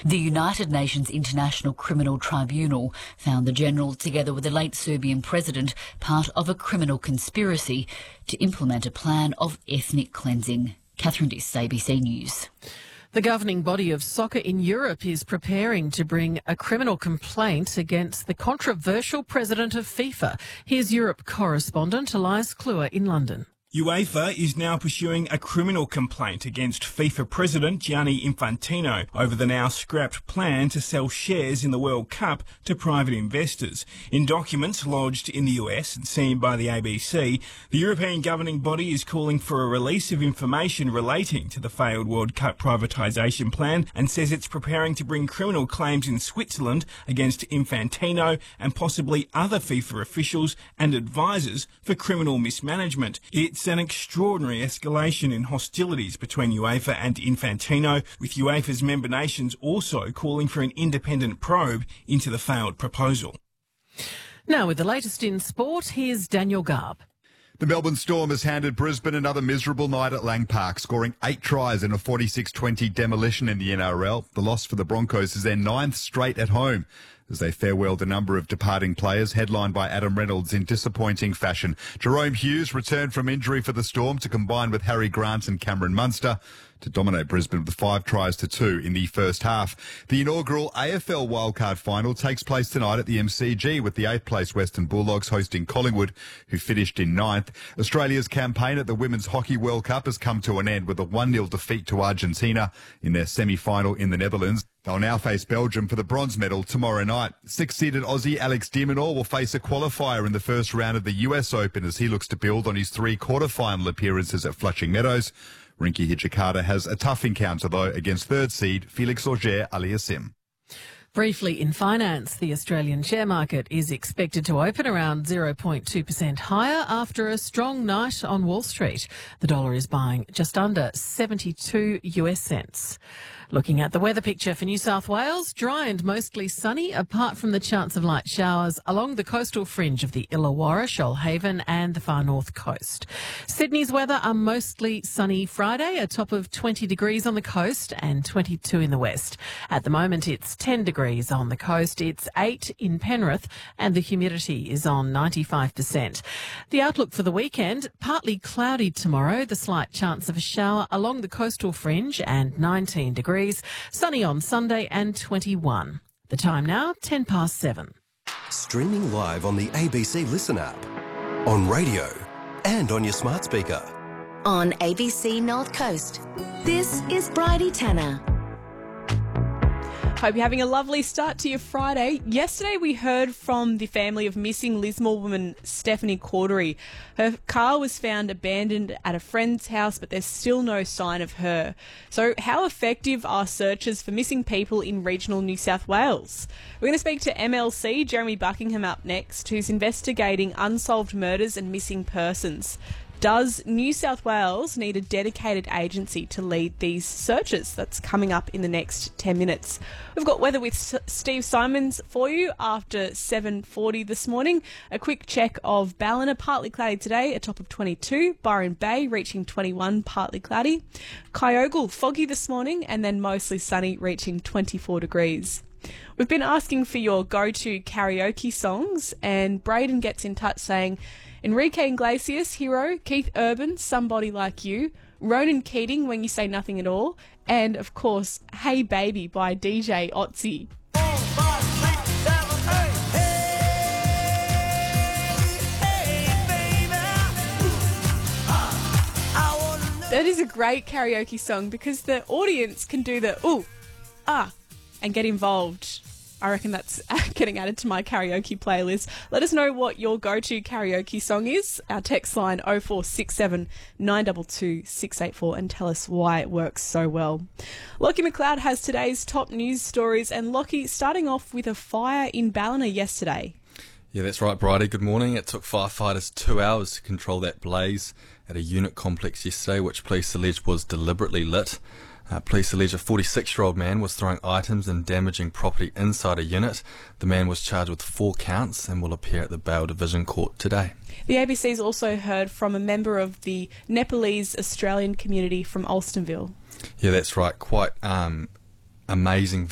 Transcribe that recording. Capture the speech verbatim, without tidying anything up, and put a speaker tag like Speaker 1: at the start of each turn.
Speaker 1: The United Nations International Criminal Tribunal found the general, together with the late Serbian president, part of a criminal conspiracy to implement a plan of ethnic cleansing. Catherine Diss, A B C News.
Speaker 2: The governing body of soccer in Europe is preparing to bring a criminal complaint against the controversial president of FIFA. Here's Europe correspondent Elias Kluwer in London.
Speaker 3: UEFA is now pursuing a criminal complaint against FIFA president Gianni Infantino over the now scrapped plan to sell shares in the World Cup to private investors. In documents lodged in the U S and seen by the A B C, the European governing body is calling for a release of information relating to the failed World Cup privatisation plan and says it's preparing to bring criminal claims in Switzerland against Infantino and possibly other FIFA officials and advisors for criminal mismanagement. It's It's an extraordinary escalation in hostilities between UEFA and Infantino, with UEFA's member nations also calling for an independent probe into the failed proposal.
Speaker 2: Now, with the latest in sport, here's Daniel Garb.
Speaker 4: The Melbourne Storm has handed Brisbane another miserable night at Lang Park, scoring eight tries in a forty-six twenty demolition in the N R L. The loss for the Broncos is their ninth straight at home, as they farewelled a number of departing players, headlined by Adam Reynolds in disappointing fashion. Jerome Hughes returned from injury for the Storm to combine with Harry Grant and Cameron Munster to dominate Brisbane with five tries to two in the first half. The inaugural A F L wildcard final takes place tonight at the M C G, with the eighth place Western Bulldogs hosting Collingwood, who finished in ninth. Australia's campaign at the Women's Hockey World Cup has come to an end with a one nil defeat to Argentina in their semi-final in the Netherlands. They'll now face Belgium for the bronze medal tomorrow night. Six-seeded Aussie Alex de Minaur will face a qualifier in the first round of the U S Open as he looks to build on his three quarter-final appearances at Flushing Meadows. Rinky Hijikata has a tough encounter, though, against third seed Felix Auger-Aliassime.
Speaker 2: Briefly in finance, the Australian share market is expected to open around zero point two percent higher after a strong night on Wall Street. The dollar is buying just under seventy-two US cents. Looking at the weather picture for New South Wales, dry and mostly sunny, apart from the chance of light showers along the coastal fringe of the Illawarra, Shoalhaven and the far north coast. Sydney's weather are mostly sunny Friday, a top of twenty degrees on the coast and twenty-two in the west. At the moment, it's ten degrees on the coast, it's eight in Penrith, and the humidity is on ninety-five percent. The outlook for the weekend, partly cloudy tomorrow, the slight chance of a shower along the coastal fringe and nineteen degrees. Sunny on Sunday and twenty-one. The time now, ten past seven.
Speaker 5: Streaming live on the A B C Listen app, on radio and on your smart speaker.
Speaker 6: On A B C North Coast, this is Bridie Tanner.
Speaker 7: Hope you're having a lovely start to your Friday. Yesterday we heard from the family of missing Lismore woman Stephanie Cordery. Her car was found abandoned at a friend's house, but there's still no sign of her. So how effective are searches for missing people in regional New South Wales? We're going to speak to M L C, Jeremy Buckingham, up next, who's investigating unsolved murders and missing persons. Does New South Wales need a dedicated agency to lead these searches? That's coming up in the next ten minutes. We've got weather with S- Steve Simons for you after seven forty this morning. A quick check of Ballina, partly cloudy today, a top of twenty-two. Byron Bay reaching twenty-one, partly cloudy. Kyogle, foggy this morning, and then mostly sunny, reaching twenty-four degrees. We've been asking for your go-to karaoke songs, and Braden gets in touch saying, Enrique Iglesias, Hero, Keith Urban, Somebody Like You, Ronan Keating, When You Say Nothing at All, and, of course, Hey Baby by D J Otzi. That is a great karaoke song because the audience can do the ooh, ah, and get involved. I reckon that's getting added to my karaoke playlist. Let us know what your go-to karaoke song is. Our text line oh four six seven, nine two two, six eight four and tell us why it works so well. Lockie McLeod has today's top news stories. And Lockie, starting off with a fire in Ballina yesterday.
Speaker 8: Yeah, that's right, Bridie. Good morning. It took firefighters two hours to control that blaze at a unit complex yesterday, which police allege was deliberately lit. Uh, police allege a forty-six-year-old man was throwing items and damaging property inside a unit. The man was charged with four counts and will appear at the Bail Division Court today.
Speaker 7: The A B C's also heard from a member of the Nepalese Australian community from Alstonville.
Speaker 8: Yeah, that's right. Quite um, amazing